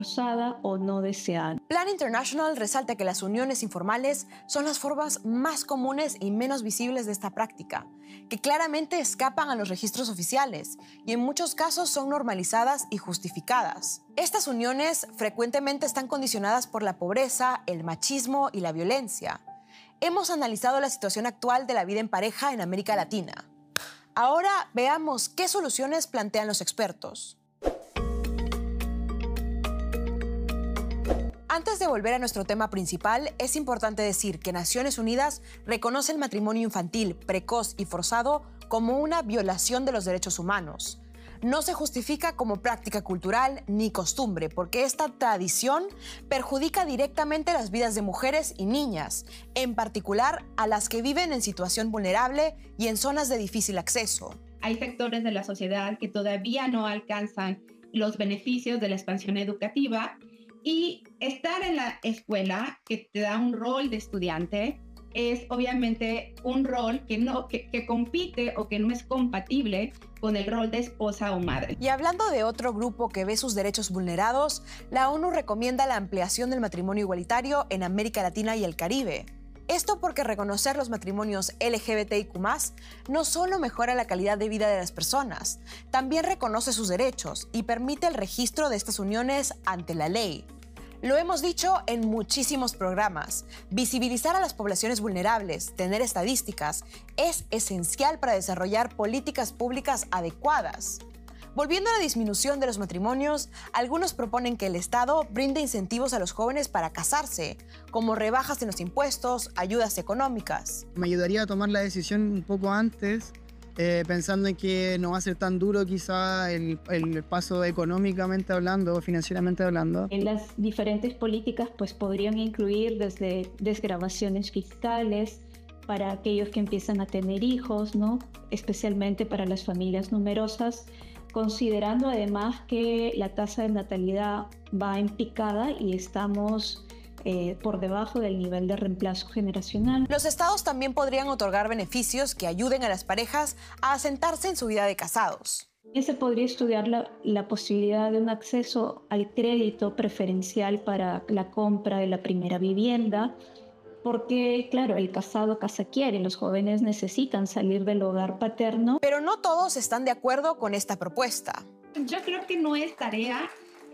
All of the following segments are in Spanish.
forzada o no deseada. Plan International resalta que las uniones informales son las formas más comunes y menos visibles de esta práctica, que claramente escapan a los registros oficiales y en muchos casos son normalizadas y justificadas. Estas uniones frecuentemente están condicionadas por la pobreza, el machismo y la violencia. Hemos analizado la situación actual de la vida en pareja en América Latina. Ahora veamos qué soluciones plantean los expertos. Antes de volver a nuestro tema principal, es importante decir que Naciones Unidas reconoce el matrimonio infantil, precoz y forzado como una violación de los derechos humanos. No se justifica como práctica cultural ni costumbre, porque esta tradición perjudica directamente las vidas de mujeres y niñas, en particular a las que viven en situación vulnerable y en zonas de difícil acceso. Hay sectores de la sociedad que todavía no alcanzan los beneficios de la expansión educativa. Y estar en la escuela, que te da un rol de estudiante, es obviamente un rol que compite o que no es compatible con el rol de esposa o madre. Y hablando de otro grupo que ve sus derechos vulnerados, la ONU recomienda la ampliación del matrimonio igualitario en América Latina y el Caribe. Esto porque reconocer los matrimonios LGBTIQ+, no solo mejora la calidad de vida de las personas, también reconoce sus derechos y permite el registro de estas uniones ante la ley. Lo hemos dicho en muchísimos programas, visibilizar a las poblaciones vulnerables, tener estadísticas, es esencial para desarrollar políticas públicas adecuadas. Volviendo a la disminución de los matrimonios, algunos proponen que el Estado brinde incentivos a los jóvenes para casarse, como rebajas en los impuestos, ayudas económicas. Me ayudaría a tomar la decisión un poco antes, pensando en que no va a ser tan duro quizá el paso económicamente hablando, financieramente hablando. En las diferentes políticas pues podrían incluir desde desgravaciones fiscales para aquellos que empiezan a tener hijos, ¿no? Especialmente para las familias numerosas, considerando además que la tasa de natalidad va en picada y estamos por debajo del nivel de reemplazo generacional. Los estados también podrían otorgar beneficios que ayuden a las parejas a asentarse en su vida de casados. Se podría estudiar la posibilidad de un acceso al crédito preferencial para la compra de la primera vivienda, porque, claro, el casado casa quiere, los jóvenes necesitan salir del hogar paterno. Pero no todos están de acuerdo con esta propuesta. Yo creo que no es tarea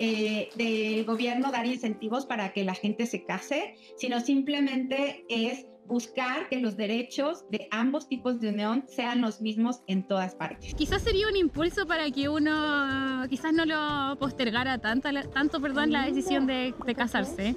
del gobierno dar incentivos para que la gente se case, sino simplemente es buscar que los derechos de ambos tipos de unión sean los mismos en todas partes. Quizás sería un impulso para que uno quizás no lo postergara tanto la decisión de casarse.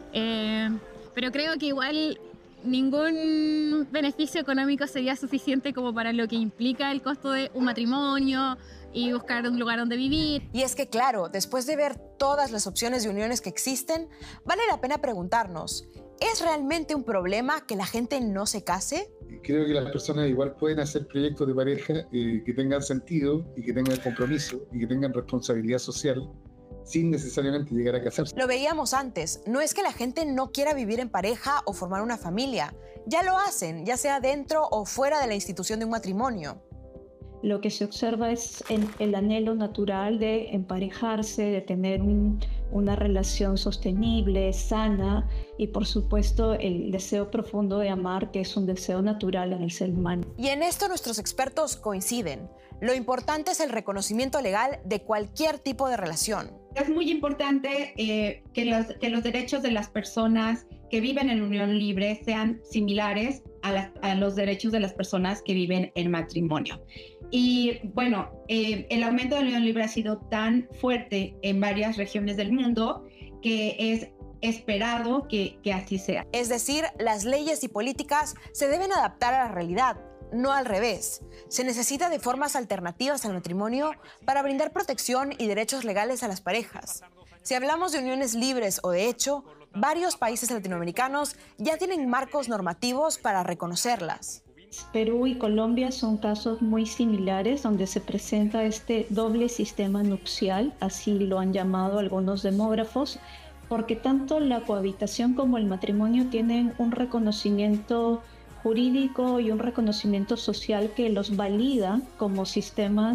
Pero creo que igual ningún beneficio económico sería suficiente como para lo que implica el costo de un matrimonio y buscar un lugar donde vivir. Y es que claro, después de ver todas las opciones de uniones que existen, vale la pena preguntarnos, ¿es realmente un problema que la gente no se case? Creo que las personas igual pueden hacer proyectos de pareja que tengan sentido y que tengan compromiso y que tengan responsabilidad social, sin necesariamente llegar a casarse. Lo veíamos antes, no es que la gente no quiera vivir en pareja o formar una familia. Ya lo hacen, ya sea dentro o fuera de la institución de un matrimonio. Lo que se observa es el anhelo natural de emparejarse, de tener una relación sostenible, sana y, por supuesto, el deseo profundo de amar, que es un deseo natural en el ser humano. Y en esto nuestros expertos coinciden. Lo importante es el reconocimiento legal de cualquier tipo de relación. Es muy importante que los derechos de las personas que viven en unión libre sean similares a los derechos de las personas que viven en matrimonio. Y bueno, el aumento de la unión libre ha sido tan fuerte en varias regiones del mundo que es esperado que así sea. Es decir, las leyes y políticas se deben adaptar a la realidad, no al revés. Se necesita de formas alternativas al matrimonio para brindar protección y derechos legales a las parejas. Si hablamos de uniones libres o de hecho, varios países latinoamericanos ya tienen marcos normativos para reconocerlas. Perú y Colombia son casos muy similares donde se presenta este doble sistema nupcial, así lo han llamado algunos demógrafos, porque tanto la cohabitación como el matrimonio tienen un reconocimiento jurídico y un reconocimiento social que los valida como sistemas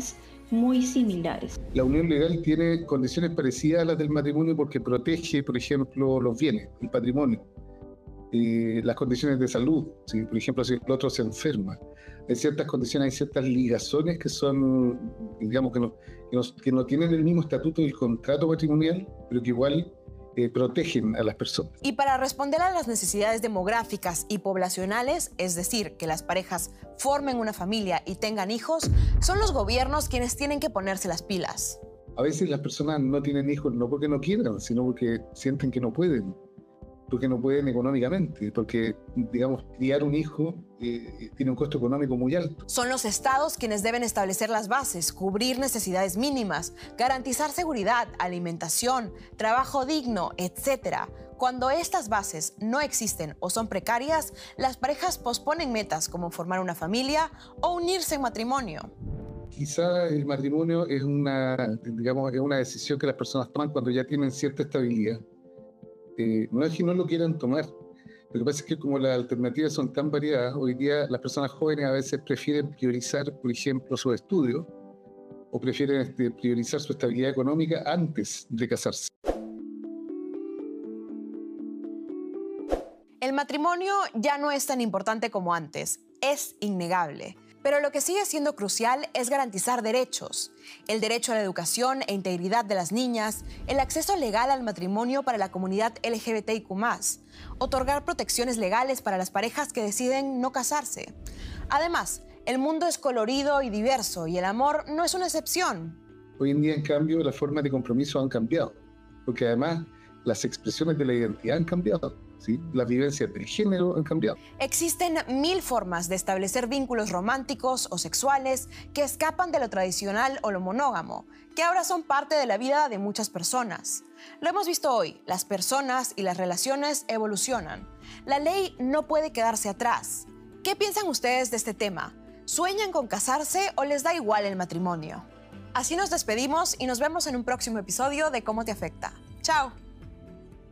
muy similares. La unión legal tiene condiciones parecidas a las del matrimonio porque protege, por ejemplo, los bienes, el patrimonio, las condiciones de salud. ¿Sí? Por ejemplo, si el otro se enferma, hay ciertas condiciones, hay ciertas ligazones que son, digamos, que no tienen el mismo estatuto del contrato matrimonial, pero que igual protegen a las personas. Y para responder a las necesidades demográficas y poblacionales, es decir, que las parejas formen una familia y tengan hijos, son los gobiernos quienes tienen que ponerse las pilas. A veces las personas no tienen hijos no porque no quieran, sino porque sienten que no pueden, porque no pueden económicamente, porque, digamos, criar un hijo tiene un costo económico muy alto. Son los estados quienes deben establecer las bases, cubrir necesidades mínimas, garantizar seguridad, alimentación, trabajo digno, etc. Cuando estas bases no existen o son precarias, las parejas posponen metas como formar una familia o unirse en matrimonio. Quizá el matrimonio es digamos, es una decisión que las personas toman cuando ya tienen cierta estabilidad. No es que no lo quieran tomar. Lo que pasa es que como las alternativas son tan variadas, hoy día las personas jóvenes a veces prefieren priorizar, por ejemplo, sus estudios o prefieren priorizar su estabilidad económica antes de casarse. El matrimonio ya no es tan importante como antes, es innegable. Pero lo que sigue siendo crucial es garantizar derechos. El derecho a la educación e integridad de las niñas, el acceso legal al matrimonio para la comunidad LGBTIQ+, otorgar protecciones legales para las parejas que deciden no casarse. Además, el mundo es colorido y diverso y el amor no es una excepción. Hoy en día, en cambio, las formas de compromiso han cambiado, porque además las expresiones de la identidad han cambiado. ¿Sí? Las vivencias del género han cambiado. Existen 1000 formas de establecer vínculos románticos o sexuales que escapan de lo tradicional o lo monógamo, que ahora son parte de la vida de muchas personas. Lo hemos visto hoy, las personas y las relaciones evolucionan. La ley no puede quedarse atrás. ¿Qué piensan ustedes de este tema? ¿Sueñan con casarse o les da igual el matrimonio? Así nos despedimos y nos vemos en un próximo episodio de Cómo te afecta. ¡Chao!